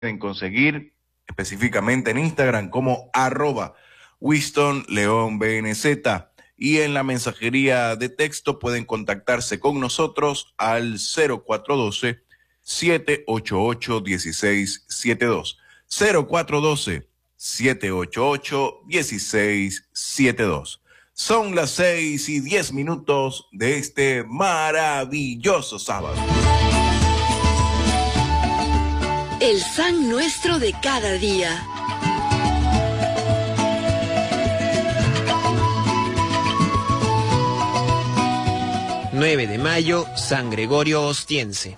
pueden conseguir específicamente en Instagram como @WistonLeonBNZ, y en la mensajería de texto pueden contactarse con nosotros al 0412-788-1672. 0412-788-1672. Son las 6:10 de este maravilloso sábado. El San Nuestro de cada día. ...9 de mayo, San Gregorio Ostiense.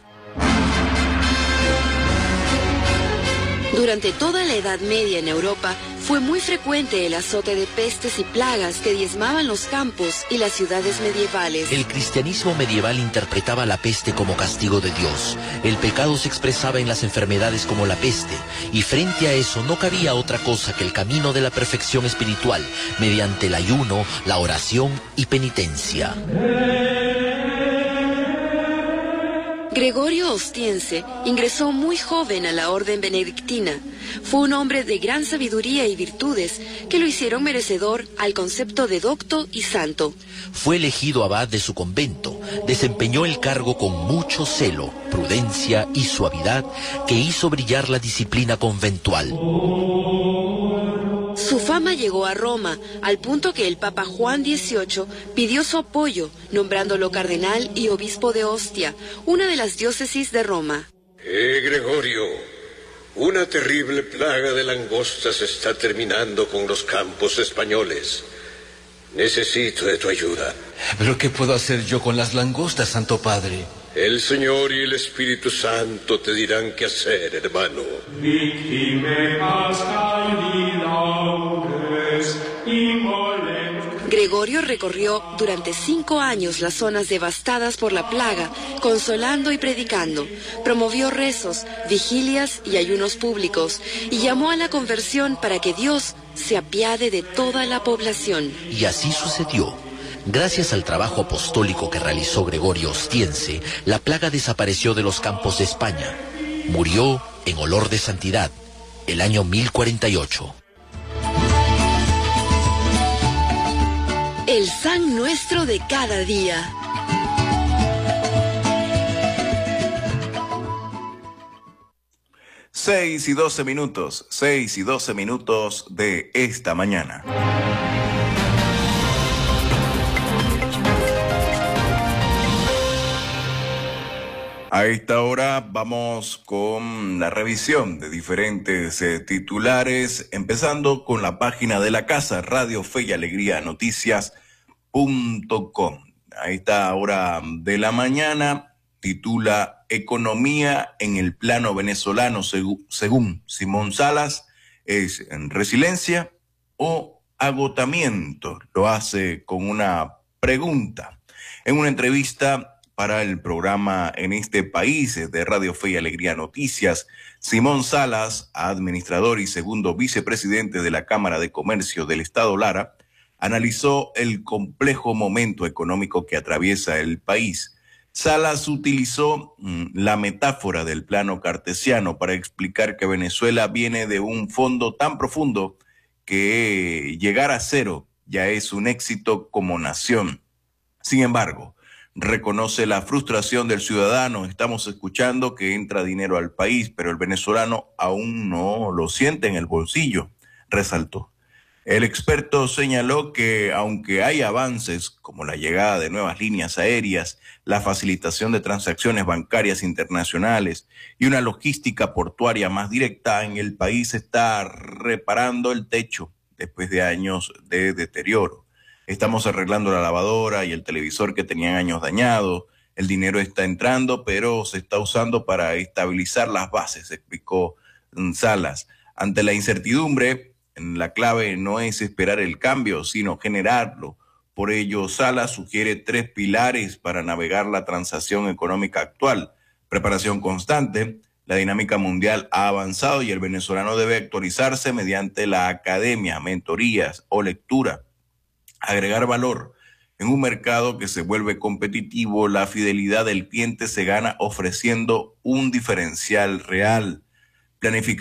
Durante toda la Edad Media en Europa, fue muy frecuente el azote de pestes y plagas que diezmaban los campos y las ciudades medievales. El cristianismo medieval interpretaba la peste como castigo de Dios. El pecado se expresaba en las enfermedades como la peste, y frente a eso no cabía otra cosa que el camino de la perfección espiritual, mediante el ayuno, la oración y penitencia. Gregorio Ostiense ingresó muy joven a la orden benedictina. Fue un hombre de gran sabiduría y virtudes que lo hicieron merecedor al concepto de docto y santo. Fue elegido abad de su convento, desempeñó el cargo con mucho celo, prudencia y suavidad que hizo brillar la disciplina conventual. Su fama llegó a Roma, al punto que el Papa Juan XVIII pidió su apoyo, nombrándolo cardenal y obispo de Ostia, una de las diócesis de Roma. Gregorio, una terrible plaga de langostas está terminando con los campos españoles. Necesito de tu ayuda. ¿Pero qué puedo hacer yo con las langostas, Santo Padre? El Señor y el Espíritu Santo te dirán qué hacer, hermano. Gregorio recorrió durante 5 años las zonas devastadas por la plaga, consolando y predicando. Promovió rezos, vigilias y ayunos públicos, y llamó a la conversión para que Dios se apiade de toda la población. Y así sucedió. Gracias al trabajo apostólico que realizó Gregorio Ostiense, la plaga desapareció de los campos de España. Murió en olor de santidad, el año 1048. El San Nuestro de cada día. Seis y 12 minutos de esta mañana. A esta hora vamos con la revisión de diferentes titulares, empezando con la página de la casa, Radio Fe y Alegría Noticias.com. A esta hora de la mañana titula Economía en el plano venezolano, según Simón Salas, ¿es resiliencia o agotamiento? Lo hace con una pregunta. En una entrevista para el programa En este país de Radio Fe y Alegría Noticias, Simón Salas, administrador y segundo vicepresidente de la Cámara de Comercio del Estado Lara, analizó el complejo momento económico que atraviesa el país. Salas utilizó la metáfora del plano cartesiano para explicar que Venezuela viene de un fondo tan profundo que llegar a cero ya es un éxito como nación. Sin embargo, reconoce la frustración del ciudadano. Estamos escuchando que entra dinero al país, pero el venezolano aún no lo siente en el bolsillo, resaltó. El experto señaló que aunque hay avances como la llegada de nuevas líneas aéreas, la facilitación de transacciones bancarias internacionales y una logística portuaria más directa, en el país está reparando el techo después de años de deterioro. Estamos arreglando la lavadora y el televisor que tenían años dañados. El dinero está entrando, pero se está usando para estabilizar las bases, explicó Salas. Ante la incertidumbre, la clave no es esperar el cambio, sino generarlo. Por ello, Salas sugiere 3 pilares para navegar la transacción económica actual. Preparación constante. La dinámica mundial ha avanzado y el venezolano debe actualizarse mediante la academia, mentorías o lectura. Agregar valor. En un mercado que se vuelve competitivo, la fidelidad del cliente se gana ofreciendo un diferencial real. planificar